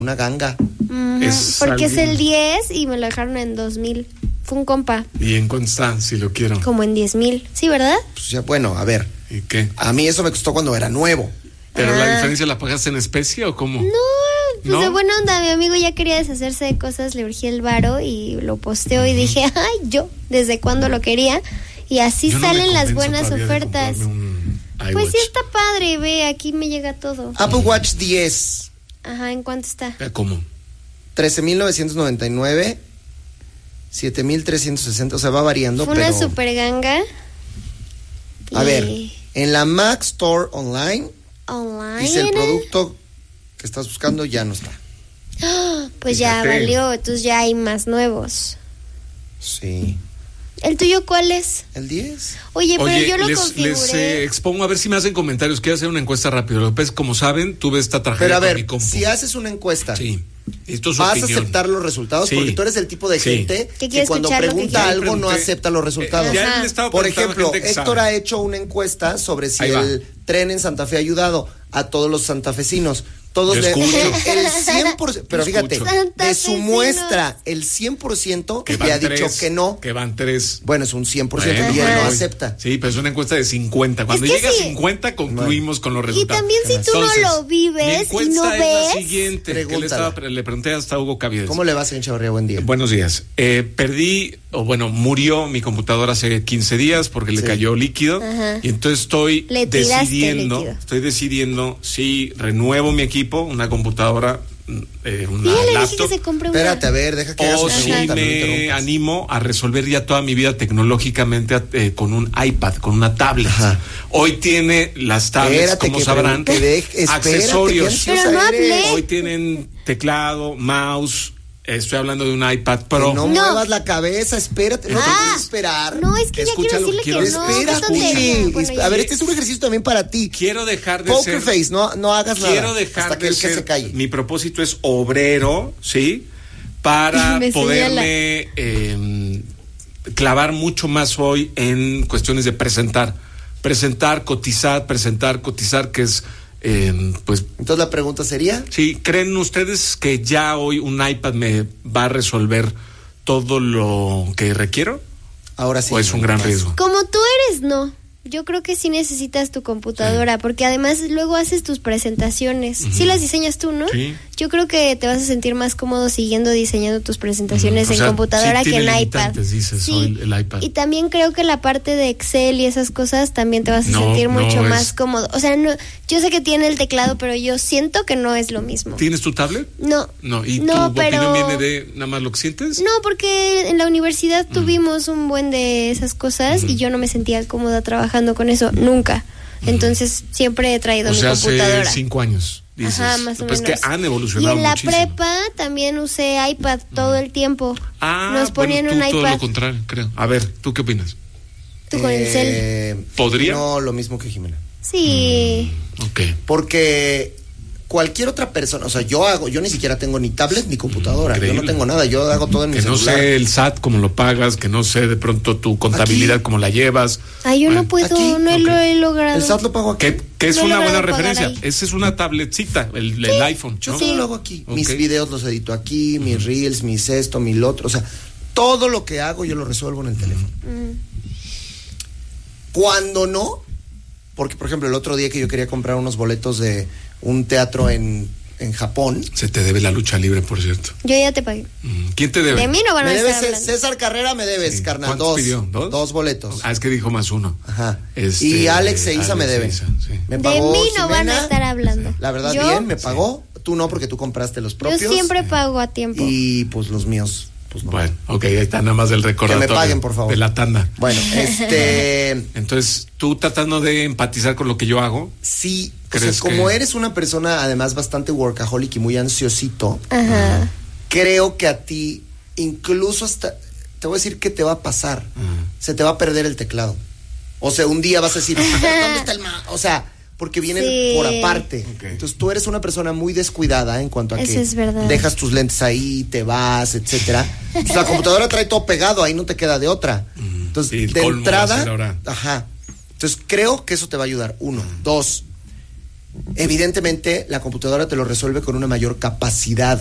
una ganga. Porque es el 10 y me lo dejaron en 2,000. Fue un compa. ¿Y en cuánto está, si lo quiero? Como en 10,000. ¿Sí, verdad? Pues ya, bueno, a ver. ¿Y qué? A mí eso me costó cuando era nuevo. ¿Pero la diferencia la pagaste en especie o cómo? No, pues ¿No? de buena onda. Mi amigo ya quería deshacerse de cosas, le urgía el varo y lo posteó y dije, ay, yo, ¿desde cuándo lo quería? Y así Yo no salen me las convenzo buenas todavía de ofertas. comprarme un Pues iWatch. sí está padre, ve, aquí me llega todo. Apple Watch 10, Ajá, ¿en cuánto está? ¿Cómo? 13,999, 7,360, o sea, va variando, Fue pero... una super ganga. A ver, en la Mac Store Online, Online. dice el producto que estás buscando ya no está. Pues ya Fíjate. valió, entonces ya hay más nuevos. Sí. ¿El tuyo cuál es? ¿El 10? Oye, pero yo lo les configuré. expongo a ver si me hacen comentarios. Quiero hacer una encuesta rápido. Lo que pasa es que, como saben, tuve esta tragedia Pero a con ver, mi compu. si haces una encuesta, Sí. Esto es su ¿vas opinión. a aceptar los resultados? Sí. Porque tú eres el tipo de Sí. gente Que que quiere cuando escuchar lo que pregunta quiere. algo no Pregunté, acepta los resultados. Ya Ajá. le estaba Por preguntando a ejemplo, gente que Héctor sabe. ha hecho una encuesta sobre si Ahí va. el tren en Santa Fe ha ayudado a todos los santafesinos. Todos Yo le, escucho. el 100%, pero Yo fíjate, escucho. de su Santafesinos. muestra, el 100% Que le ha van dicho 3, que no. Que van 3. Bueno, es un 100% Bueno, y él no voy. acepta. Sí, pero es una encuesta de 50. Cuando Es que llega a sí. 50, concluimos con los Y resultados. también si tú no lo vives mi y encuesta no es la ves. siguiente. Que Pregúntala. le pregunté hasta a Hugo Caviedes. ¿Cómo le va, señor Chavarría? Buen día. Buenos días. Murió mi computadora hace 15 días porque le Sí. cayó líquido. Ajá. Y entonces estoy Le tiraste líquido. decidiendo si renuevo mi equipo, una computadora, una Y ya le dije laptop. que se compre una. Espérate, a ver, deja que haga O su si pregunta, no me interrumpas. animo a resolver ya toda mi vida tecnológicamente con un iPad, con una tablet. Ajá. Hoy tiene las tablets, Espérate, como que sabrán, espérate, accesorios. qué Pero no ansiosa hablé. eres. Hoy tienen teclado, mouse. Estoy hablando de un iPad Pro. Que no No. muevas la cabeza, espérate, no te puedes esperar. No, es que ya Escucha quiero lo que decirle quiero que decir. no. qué Espérate. tontería. Bueno, ya. A ver, este es un ejercicio también para ti. Quiero dejar de Poker ser. face, no hagas nada. Quiero dejar hasta que de él que ser. se calle. Mi propósito es obrero, ¿sí? Para Me poderme clavar mucho más hoy en cuestiones de presentar, cotizar, que es, pues, Entonces la pregunta sería, sí, ¿creen ustedes que ya hoy un iPad me va a resolver todo lo que requiero? ahora sí. ¿O es un gran riesgo? Como tú eres, no. Yo creo que sí necesitas tu computadora, porque además luego haces tus presentaciones. Sí las diseñas tú, ¿no? Sí. Yo creo que te vas a sentir más cómodo siguiendo diseñando tus presentaciones O en sea, computadora sí que en tiene iPad. limitantes, dices, hoy el iPad. Y también creo que la parte de Excel y esas cosas también te vas a No, sentir no mucho es- más cómodo. O sea, no, yo sé que tiene el teclado, pero yo siento que no es lo mismo. ¿Tienes tu tablet? No. No, ¿y No, tu pero- opinión viene de nada más lo que sientes? No, porque en la universidad tuvimos un buen de esas cosas y yo no me sentía cómoda trabajando con eso, nunca. Entonces siempre he traído O mi sea, hace computadora. 5 años, dices. Ajá, más o Pues menos. que han Y evolucionado en la muchísimo. prepa también usé iPad todo el tiempo. Nos ponían bueno, un tú todo iPad. lo contrario, creo. A ver, ¿tú qué opinas? Tú con el cel. ¿Podría? No, lo mismo que Jimena. Sí. Ok. Porque cualquier otra persona, o sea, yo ni siquiera tengo ni tablet ni computadora. Yo Increíble. no tengo nada, yo hago todo en mi Que no celular. sé el SAT cómo lo pagas, que no sé de pronto tu contabilidad Aquí. cómo la llevas. Ay, yo no Bueno, puedo, aquí, no ok. lo he logrado. El SAT lo pago aquí. Que es No he una buena logrado pagar referencia. ahí. Esa es una tabletcita, el iPhone. Yo ¿no? todo lo hago aquí. Ok. Mis videos los edito aquí, mis reels, mis esto, mi lo otro. O sea, todo lo que hago yo lo resuelvo en el teléfono. Cuando no, porque por ejemplo el otro día que yo quería comprar unos boletos de un teatro en Japón. Se te debe la lucha libre, por cierto. Yo ya te pagué. ¿Quién te debe? De mí no van a Me estar debes hablando. César Carrera, me debes, Sí. carnal. ¿Cuántos pidió? Dos boletos. Ah, es que dijo más uno. Ajá. Este, Y Alex e Isa me Alex e deben. Isa, sí. Me De pagó mí no van a Ximena. estar hablando. La verdad, Yo- bien, me pagó. Tú no, porque tú compraste los propios. Yo siempre pago a tiempo. Y pues los míos, pues no. Bueno, ok, ahí está nada más el recordatorio. Que me paguen, por favor. De la tanda. Bueno, Entonces, tú tratando de empatizar con lo que yo hago, sí, o sea, ¿crees como que- eres una persona además bastante workaholic y muy ansiosito, Ajá. creo que a ti, incluso hasta, te voy a decir qué te va a pasar. Se te va a perder el teclado. O sea, un día vas a decir, ¿dónde está el O sea, porque vienen Sí. por aparte. Ok. Entonces tú eres una persona muy descuidada en cuanto a Eso que es verdad. dejas tus lentes ahí, te vas, etcétera. Pues la computadora trae todo pegado, ahí no te queda de otra. Entonces, Y el de colmo va a ser entrada, ahora. ajá. Entonces creo que eso te va a ayudar. 1, 2, Evidentemente, la computadora te lo resuelve con una mayor capacidad